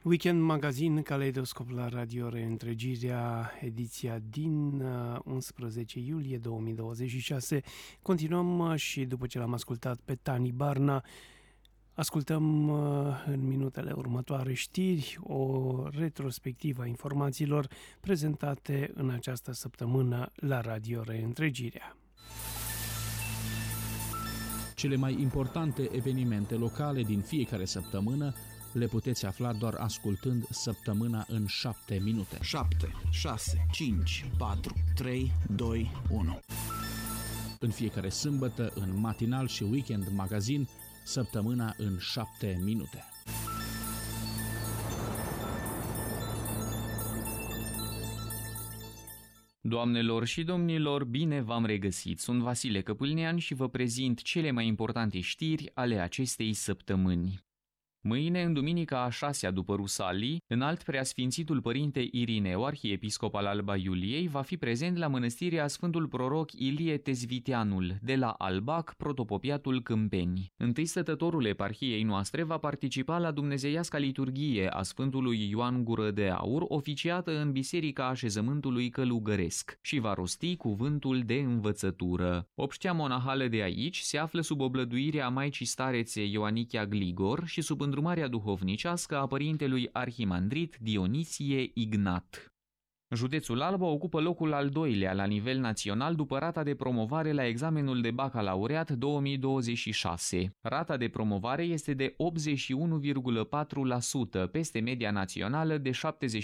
Weekend Magazin, Caleidoscop la Radio Reîntregirea, ediția din 11 iulie 2026. Continuăm și după ce l-am ascultat pe Tani Barna, ascultăm în minutele următoare știri, o retrospectivă a informațiilor prezentate în această săptămână la Radio Reîntregirea. Cele mai importante evenimente locale din fiecare săptămână le puteți afla doar ascultând Săptămâna în 7 minute. 7, 6, 5, 4, 3, 2, 1. În fiecare sâmbătă, în matinal și weekend magazin, Săptămâna în 7 minute. Doamnelor și domnilor, bine v-am regăsit! Sunt Vasile Căpâlnean și vă prezint cele mai importante știri ale acestei săptămâni. Mâine, în duminica a 6-a după Rusalii, înalt preasfințitul părinte Irineu, arhiepiscop al Alba Iuliei, va fi prezent la mănăstirea Sfântul Proroc Ilie Tezviteanul, de la Albac, protopopiatul Câmpeni. Întâi stătătorul eparhiei noastre va participa la dumnezeiasca liturghie a Sfântului Ioan Gură de Aur, oficiată în Biserica Așezământului Călugăresc, și va rosti cuvântul de învățătură. Obștea monahală de aici se află sub oblăduirea Maicii Starețe Ioanichia Gligor și sub îndrumarea duhovnicească a părintelui arhimandrit Dionisie Ignat. Județul Alba ocupă locul al doilea la nivel național după rata de promovare la examenul de bacalaureat 2026. Rata de promovare este de 81,4%, peste media națională de 74,8%.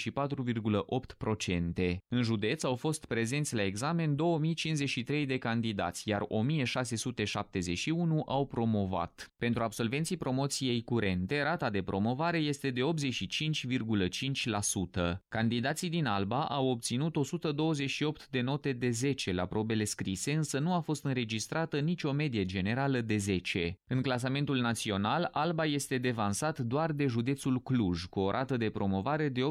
În județ au fost prezenți la examen 2053 de candidați, iar 1671 au promovat. Pentru absolvenții promoției curente, rata de promovare este de 85,5%. Candidații din Alba au obținut 128 de note de 10 la probele scrise, însă nu a fost înregistrată nicio medie generală de 10. În clasamentul național, Alba este devansat doar de județul Cluj, cu o rată de promovare de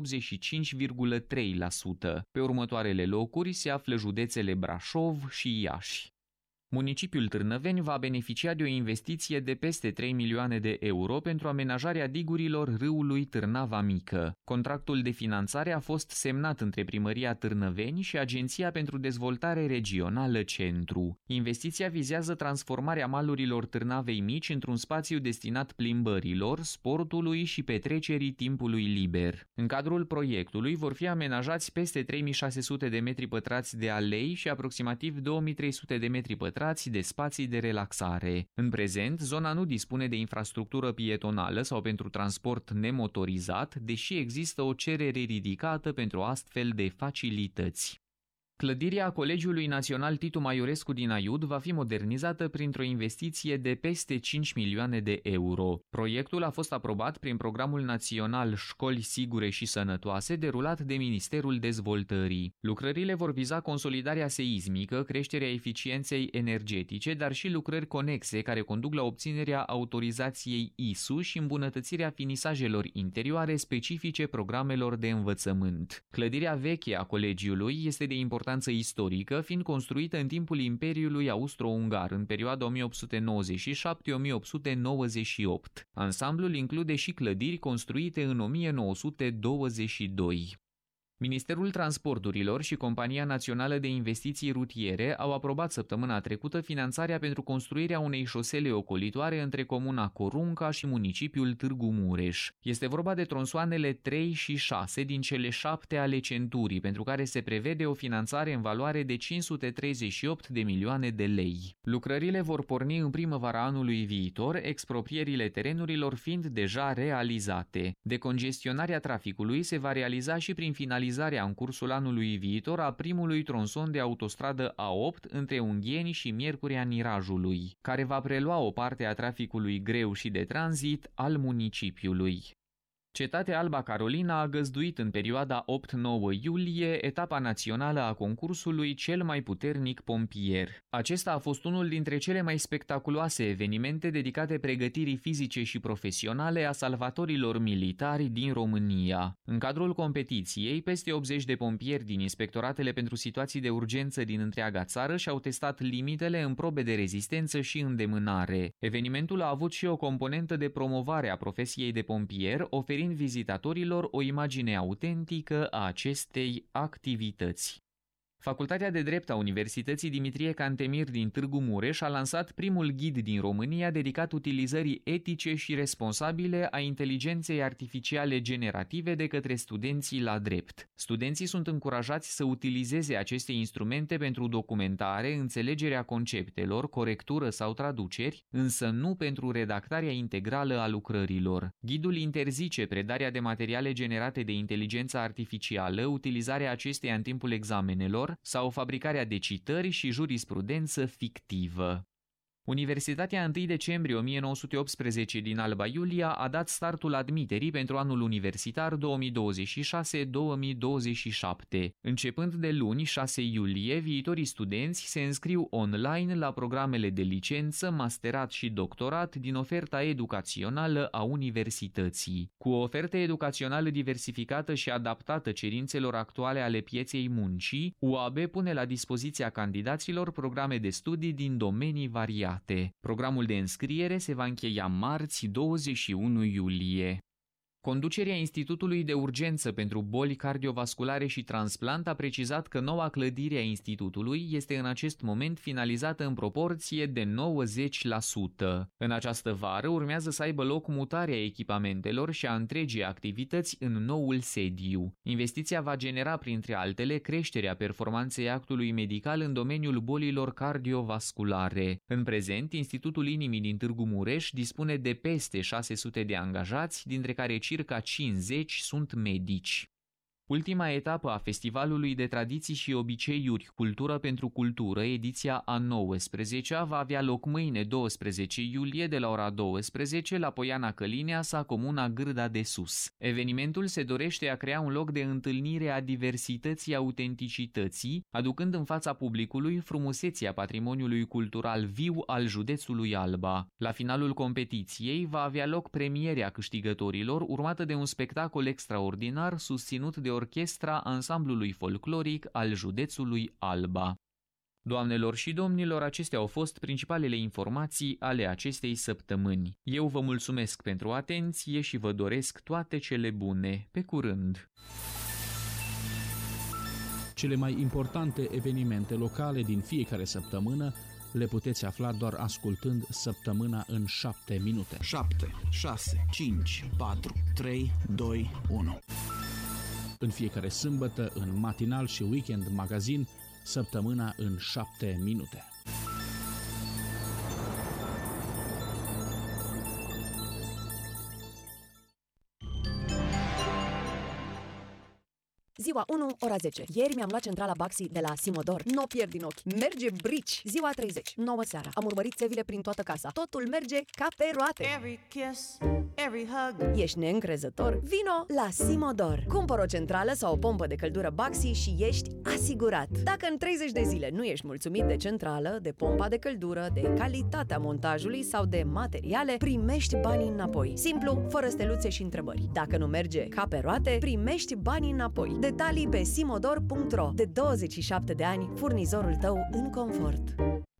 85,3%. Pe următoarele locuri se află județele Brașov și Iași. Municipiul Târnăveni va beneficia de o investiție de peste 3 milioane de euro pentru amenajarea digurilor râului Târnava Mică. Contractul de finanțare a fost semnat între Primăria Târnăveni și Agenția pentru Dezvoltare Regională Centru. Investiția vizează transformarea malurilor Târnavei Mici într-un spațiu destinat plimbărilor, sportului și petrecerii timpului liber. În cadrul proiectului vor fi amenajați peste 3600 de metri pătrați de alei și aproximativ 2300 de metri pătrați de spații de relaxare. În prezent, zona nu dispune de infrastructură pietonală sau pentru transport nemotorizat, deși există o cerere ridicată pentru astfel de facilități. Clădirea Colegiului Național Titu Maiorescu din Aiud va fi modernizată printr-o investiție de peste 5 milioane de euro. Proiectul a fost aprobat prin Programul Național Școli Sigure și Sănătoase, derulat de Ministerul Dezvoltării. Lucrările vor viza consolidarea seismică, creșterea eficienței energetice, dar și lucrări conexe care conduc la obținerea autorizației ISU și îmbunătățirea finisajelor interioare specifice programelor de învățământ. Clădirea veche a colegiului este de importanță istorică, fiind construită în timpul Imperiului Austro-Ungar, în perioada 1897-1898. Ansamblul include și clădiri construite în 1922. Ministerul Transporturilor și Compania Națională de Investiții Rutiere au aprobat săptămâna trecută finanțarea pentru construirea unei șosele ocolitoare între comuna Corunca și municipiul Târgu Mureș. Este vorba de tronsoanele 3 și 6 din cele 7 ale centurii, pentru care se prevede o finanțare în valoare de 538 de milioane de lei. Lucrările vor porni în primăvara anului viitor, exproprierile terenurilor fiind deja realizate. Decongestionarea traficului se va realiza și prin finalizarea în cursul anului viitor a primului tronson de autostradă A8 între Ungheni și Miercurea Nirajului, care va prelua o parte a traficului greu și de tranzit al municipiului. Cetatea Alba Carolina a găzduit în perioada 8-9 iulie etapa națională a concursului Cel mai puternic pompier. Acesta a fost unul dintre cele mai spectaculoase evenimente dedicate pregătirii fizice și profesionale a salvatorilor militari din România. În cadrul competiției, peste 80 de pompieri din inspectoratele pentru situații de urgență din întreaga țară și-au testat limitele în probe de rezistență și îndemânare. Evenimentul a avut și o componentă de promovare a profesiei de pompier, oferind oferind vizitatorilor o imagine autentică a acestei activități. Facultatea de Drept a Universității Dimitrie Cantemir din Târgu Mureș a lansat primul ghid din România dedicat utilizării etice și responsabile a inteligenței artificiale generative de către studenții la drept. Studenții sunt încurajați să utilizeze aceste instrumente pentru documentare, înțelegerea conceptelor, corectură sau traduceri, însă nu pentru redactarea integrală a lucrărilor. Ghidul interzice predarea de materiale generate de inteligență artificială, utilizarea acesteia în timpul examenelor sau fabricarea de citări și jurisprudență fictivă. Universitatea 1 decembrie 1918 din Alba Iulia a dat startul admiterii pentru anul universitar 2026-2027. Începând de luni, 6 iulie, viitorii studenți se înscriu online la programele de licență, masterat și doctorat din oferta educațională a universității. Cu o ofertă educațională diversificată și adaptată cerințelor actuale ale pieței muncii, UAB pune la dispoziția candidaților programe de studii din domenii variate. Programul de înscriere se va încheia marți, 21 iulie. Conducerea Institutului de Urgență pentru Boli Cardiovasculare și Transplant a precizat că noua clădire a institutului este în acest moment finalizată în proporție de 90%. În această vară urmează să aibă loc mutarea echipamentelor și a întregii activități în noul sediu. Investiția va genera, printre altele, creșterea performanței actului medical în domeniul bolilor cardiovasculare. În prezent, Institutul Inimii din Târgu Mureș dispune de peste 600 de angajați, dintre care circa 50 sunt medici. Ultima etapă a Festivalului de Tradiții și Obiceiuri Cultură pentru Cultură, ediția a 19-a, va avea loc mâine 12 iulie de la ora 12 la Poiana Călineasa, comuna Gârda de Sus. Evenimentul se dorește a crea un loc de întâlnire a diversității autenticității, aducând în fața publicului frumusețea patrimoniului cultural viu al județului Alba. La finalul competiției va avea loc premierea câștigătorilor, urmată de un spectacol extraordinar susținut de orchestra ansamblului folcloric al județului Alba. Doamnelor și domnilor, acestea au fost principalele informații ale acestei săptămâni. Eu vă mulțumesc pentru atenție și vă doresc toate cele bune. Pe curând! Cele mai importante evenimente locale din fiecare săptămână le puteți afla doar ascultând Săptămâna în 7 minute. 7, 6, 5, 4, 3, 2, 1. În fiecare sâmbătă, în matinal și weekend magazin, Săptămâna în 7 minute. Ziua 1, ora 10. Ieri mi-am luat centrala Baxi de la Simodor. N-o pierd din ochi. Merge brici. Ziua 30, 9 seara. Am urmărit țevile prin toată casa. Totul merge ca pe roate. Every kiss, every hug. Ești neîncrezător? Vino la Simodor. Cumpără o centrală sau o pompă de căldură Baxi și ești asigurat. Dacă în 30 de zile nu ești mulțumit de centrală, de pompa de căldură, de calitatea montajului sau de materiale, primești banii înapoi. Simplu, fără steluțe și întrebări. Dacă nu merge ca pe roate, primești banii înapoi. Detalii pe simodor.ro. De 27 de ani, furnizorul tău în confort.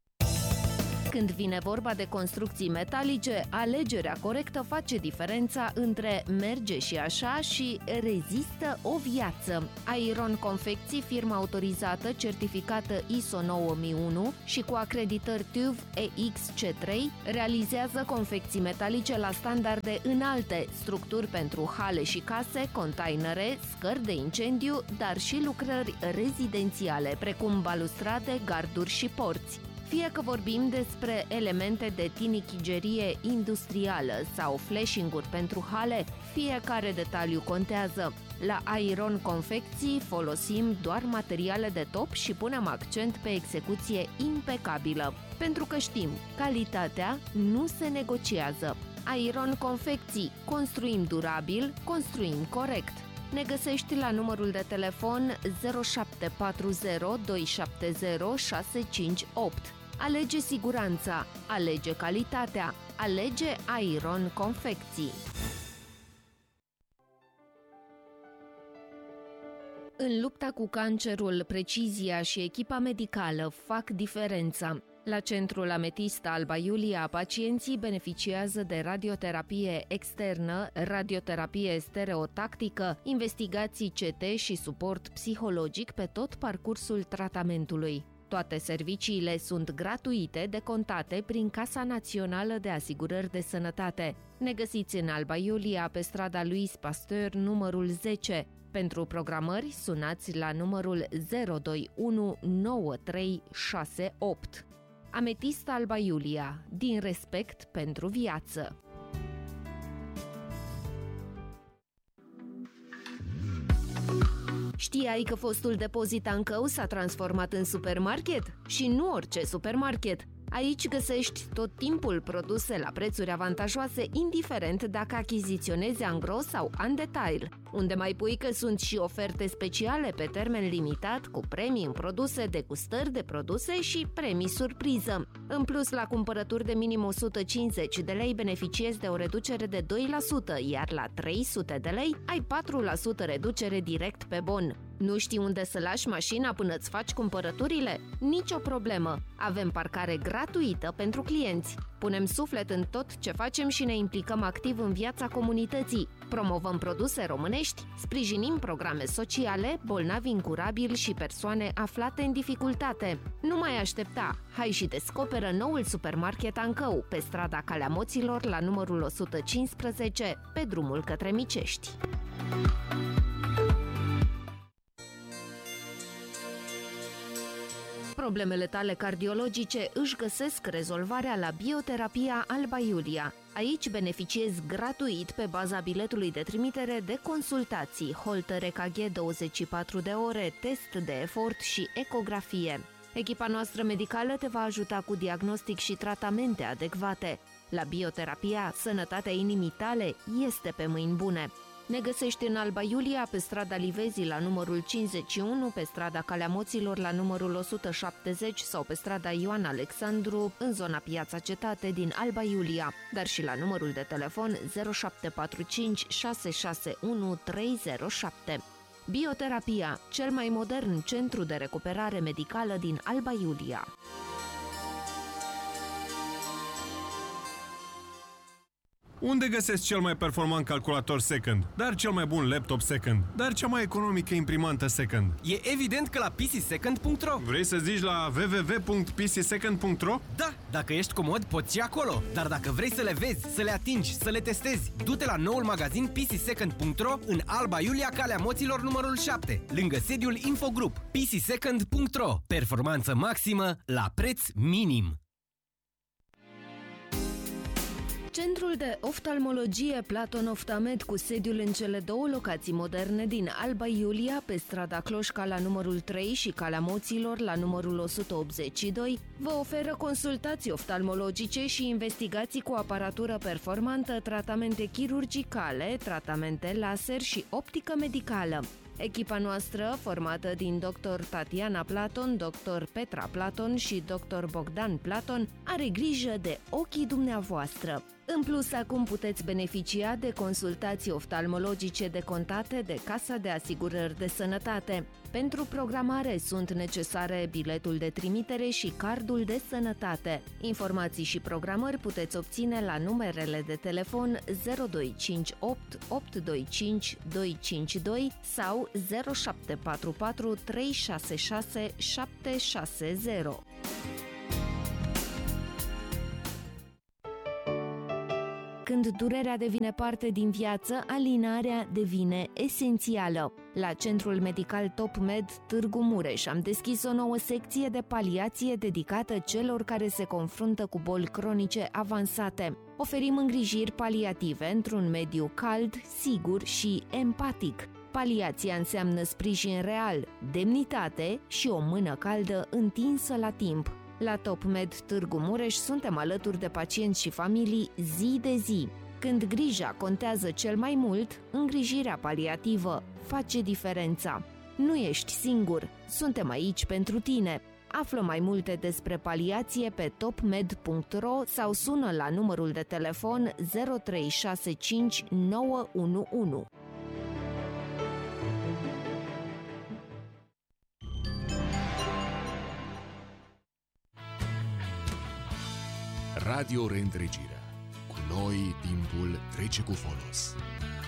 Când vine vorba de construcții metalice, alegerea corectă face diferența între merge și așa și rezistă o viață. Iron Confecții, firma autorizată, certificată ISO 9001 și cu acreditări TÜV EXC3, realizează confecții metalice la standarde înalte, structuri pentru hale și case, containere, scări de incendiu, dar și lucrări rezidențiale, precum balustrade, garduri și porți. Fie că vorbim despre elemente de tinichigerie industrială sau flashing-uri pentru hale, fiecare detaliu contează. La Iron Confecții folosim doar materiale de top și punem accent pe execuție impecabilă. Pentru că știm, calitatea nu se negociază. Iron Confecții. Construim durabil, construim corect. Ne găsești la numărul de telefon 0740 270 658. Alege siguranța, alege calitatea, alege Iron Confecții. În lupta cu cancerul, precizia și echipa medicală fac diferența. La Centrul Ametist Alba Iulia, pacienții beneficiază de radioterapie externă, radioterapie stereotactică, investigații CT și suport psihologic pe tot parcursul tratamentului. Toate serviciile sunt gratuite, decontate prin Casa Națională de Asigurări de Sănătate. Ne găsiți în Alba Iulia, pe strada Louis Pasteur, numărul 10. Pentru programări, sunați la numărul 021 9368. Ametist Alba Iulia, din respect pentru viață. Știai că fostul depozit Ancău s-a transformat în supermarket? Și nu orice supermarket! Aici găsești tot timpul produse la prețuri avantajoase, indiferent dacă achiziționezi angros sau în detail. Unde mai pui că sunt și oferte speciale pe termen limitat, cu premii în produse, degustări de produse și premii surpriză. În plus, la cumpărături de minim 150 de lei beneficiezi de o reducere de 2%, iar la 300 de lei ai 4% reducere direct pe bon. Nu știi unde să lași mașina până îți faci cumpărăturile? Nicio problemă! Avem parcare gratuită pentru clienți. Punem suflet în tot ce facem și ne implicăm activ în viața comunității. Promovăm produse românești, sprijinim programe sociale, bolnavi incurabili și persoane aflate în dificultate. Nu mai aștepta! Hai și descoperă noul supermarket Ancău, pe strada Calea Moților, la numărul 115, pe drumul către Micești. Problemele tale cardiologice își găsesc rezolvarea la Bioterapia Alba Iulia. Aici beneficiezi gratuit, pe baza biletului de trimitere, de consultații, holter EKG 24 de ore, test de efort și ecografie. Echipa noastră medicală te va ajuta cu diagnostic și tratamente adecvate. La Bioterapia, sănătatea inimii tale este pe mâini bune. Ne găsești în Alba Iulia, pe strada Livezii la numărul 51, pe strada Calea Moților la numărul 170 sau pe strada Ioan Alexandru, în zona Piața Cetate din Alba Iulia, dar și la numărul de telefon 0745 661 307. Bioterapia, cel mai modern centru de recuperare medicală din Alba Iulia. Unde găsesc cel mai performant calculator second? Dar cel mai bun laptop second? Dar cea mai economică imprimantă second? E evident că la PCSecond.ro. Vrei să zici la www.pcsecond.ro? Da, dacă ești comod, poți și acolo. Dar dacă vrei să le vezi, să le atingi, să le testezi, du-te la noul magazin PCSecond.ro în Alba Iulia, Calea Moților, numărul 7, lângă sediul Infogrup. PCSecond.ro. Performanță maximă la preț minim. Centrul de oftalmologie Platon Oftamed, cu sediul în cele două locații moderne din Alba Iulia, pe strada Cloșca la numărul 3 și Calea Moților la numărul 182, vă oferă consultații oftalmologice și investigații cu aparatură performantă, tratamente chirurgicale, tratamente laser și optică medicală. Echipa noastră, formată din dr. Tatiana Platon, dr. Petra Platon și dr. Bogdan Platon, are grijă de ochii dumneavoastră. În plus, acum puteți beneficia de consultații oftalmologice decontate de Casa de Asigurări de Sănătate. Pentru programare sunt necesare biletul de trimitere și cardul de sănătate. Informații și programări puteți obține la numerele de telefon 0258 825 252 sau 0744 366 760. Când durerea devine parte din viață, alinarea devine esențială. La Centrul Medical Top Med Târgu Mureș am deschis o nouă secție de paliație dedicată celor care se confruntă cu boli cronice avansate. Oferim îngrijiri paliative într-un mediu cald, sigur și empatic. Paliația înseamnă sprijin real, demnitate și o mână caldă întinsă la timp. La Top Med Târgu Mureș suntem alături de pacienți și familii zi de zi. Când grija contează cel mai mult, îngrijirea paliativă face diferența. Nu ești singur, suntem aici pentru tine. Află mai multe despre paliație pe topmed.ro sau sună la numărul de telefon 0365 911. Radio Reîntregirea. Cu noi, timpul trece cu folos.